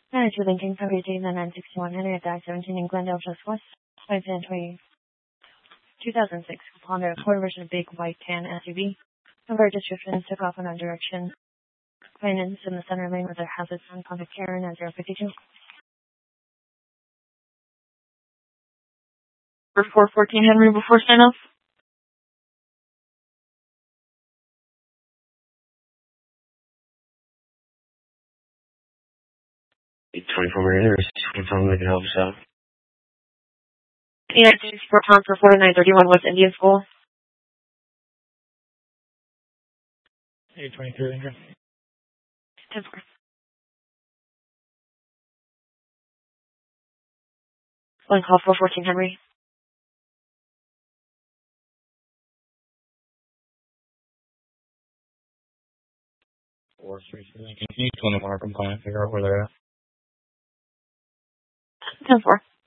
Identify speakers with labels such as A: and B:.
A: 92 Lincoln, February 961, Henry Dive 17 in Glendale, just west, 2020, 2006, Honda Accord version of big white tan SUV. Number description took off in that direction. Finance in the center lane with their hazards on contact Karen at 052. For 414 Henry before sign off.
B: 24 minutes. Confirm they can help us out.
A: United States Fort Pound for 4931 West Indian School.
C: 823 Lincoln.
A: 10-4. One call 414 Henry.
C: 433 Lincoln. Can you tell them our compliance, figure out where they're at?
A: 10-4.